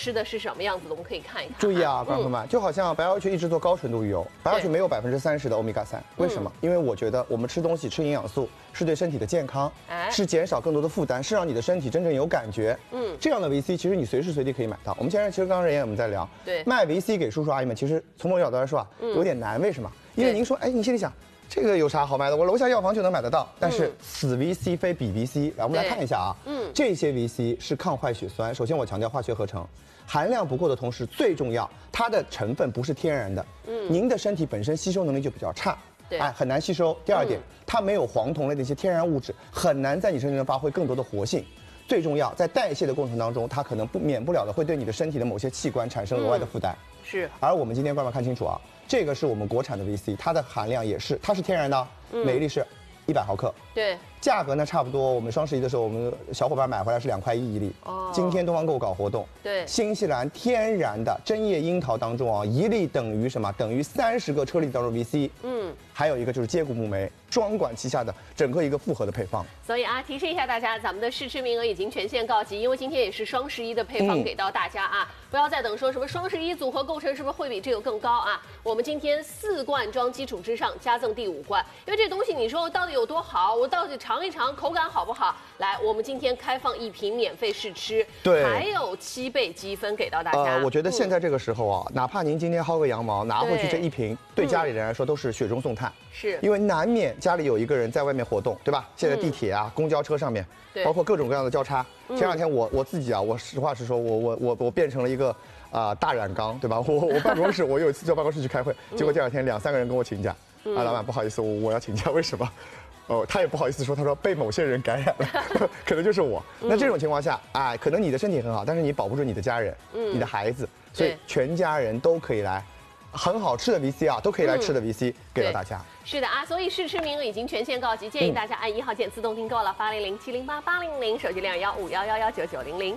吃的是什么样子的，我们可以看一看。 注意啊，观众朋友们，就好像白芍曲一直做高纯度鱼油，白芍曲没有30%的欧米伽3，为什么？因为我觉得我们吃东西吃营养素是对身体的健康，是减少更多的负担，是让你的身体真正有感觉。这样的 VC 其实你随时随地可以买到。我们其实刚刚人也我们在聊， 对， 卖 VC 给叔叔阿姨们，其实从某种角度来说啊，有点难，为什么？因为您说，哎，你心里想。这个有啥好卖的？我楼下药房就能买得到。但是此 VC 非彼 VC， 来我们来看一下啊。这些 VC 是抗坏血酸。首先我强调化学合成，含量不够的同时，最重要它的成分不是天然的。您的身体本身吸收能力就比较差，很难吸收。第二点，它没有黄酮类的一些天然物质，很难在你身上发挥更多的活性。最重要，在代谢的过程当中，它可能免不了的会对你的身体的某些器官产生额外的负担。 是。 而我们今天观众看清楚啊。这个是我们国产的 VC， 它的含量也是，它是天然的，每一粒是100毫克。 对， 价格呢差不多，我们双十一的时候，我们小伙伴买回来是2块1一粒。今天东方购搞活动， 对， 新西兰天然的针叶樱桃当中啊，一粒等于什么？等于30个车厘子当中 VC。还有一个就是接骨木莓，双管齐下的整个一个复合的配方。 所以啊，提示一下大家，咱们的试吃名额已经全线告急，因为今天也是双11的配方给到大家啊，不要再等说什么双11组合构成是不是会比这个更高啊？我们今天4罐装基础之上加赠第5罐，因为这东西你说到底有多好，我到底尝一尝口感好不好？来，我们今天开放1瓶免费试吃， 对， 还有7倍积分给到大家。 我觉得现在这个时候啊，哪怕您今天薅个羊毛拿回去这1瓶，对家里人来说都是雪中送炭。 是， 因为难免家里有一个人在外面活动，对吧？现在地铁啊、公交车上面，包括各种各样的交叉。前两天我自己啊，我实话实说，我变成了一个大染缸，对吧？我办公室，我有一次到办公室去开会，结果第2天2、3个人跟我请假，老板不好意思，我要请假，为什么？他也不好意思说，他说被某些人感染了，可能就是我。那这种情况下，可能你的身体很好，但是你保不住你的家人、你的孩子，所以全家人都可以来。很好吃的 VC 啊，都可以来吃的 VC 给到大家。 是的啊，所以试吃名额已经全线告急，建议大家按1号键自动订购了，8007088800，手机215119900。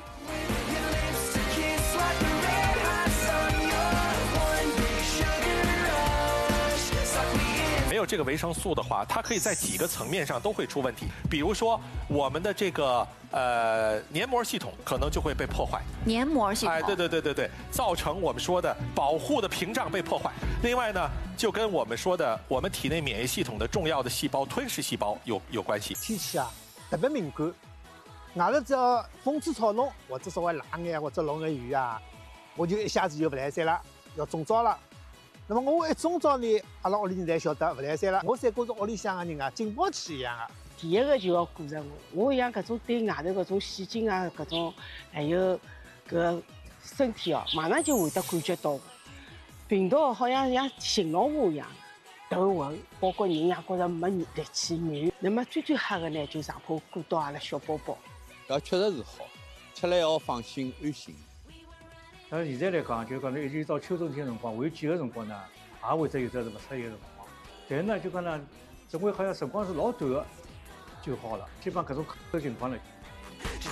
没有这个维生素的话，它可以在几个层面上都会出问题。比如说，我们的这个黏膜系统可能就会被破坏。 黏膜系统， 对，造成我们说的保护的屏障被破坏。另外呢，就跟我们说的我们体内免疫系统的重要的细胞吞噬细胞有关系。 天气啊，特别敏感。外头只要风吹草动，或者稍微冷眼或者落眼雨啊，我就一下子就不来三了，要中招了。那么我一中招呢，阿拉屋里人侪晓得不来三了。我才觉着屋里向的人啊，警报器一样啊。 第一个就要顾着我像搿种对外头搿种细菌啊，搿种还有搿身体哦，马上就会得感觉到病毒好像信号话一样，头昏，包括人也觉着没力气慢。那么最吓的呢，就上坡顾到阿拉小宝宝。 搿确实是好，吃了要放心安心。 但是现在来讲，就讲一直到秋冬天辰光，还有几个辰光呢，也会得有只是勿适宜的辰光。但是呢，就讲呢，总归好像辰光是老短的就好了，基本上搿种情况呢。